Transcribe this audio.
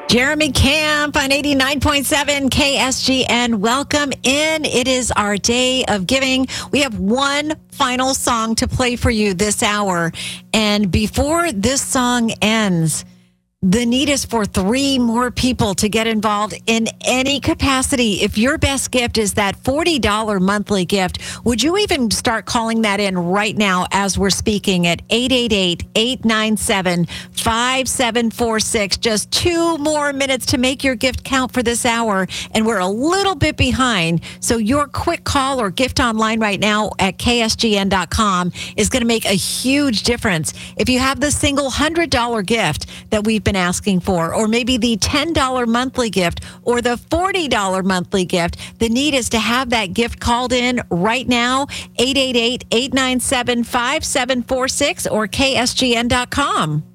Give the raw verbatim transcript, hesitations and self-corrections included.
Jeremy Camp on eighty-nine point seven K S G N. Welcome in. It is our day of giving. We have one final song to play for you this hour. And before this song ends, the need is for three more people to get involved in any capacity. If your best gift is that forty dollars monthly gift, would you even start calling that in right now as we're speaking at eight eight eight, eight nine seven, five seven four six? Just two more minutes to make your gift count for this hour, and we're a little bit behind. So your quick call or gift online right now at K S G N dot com is going to make a huge difference. If you have the single one hundred dollars gift that we've been asking for, or maybe the ten dollars monthly gift or the forty dollars monthly gift, the need is to have that gift called in right now, eight eight eight, eight nine seven, five seven four six or K S G N dot com.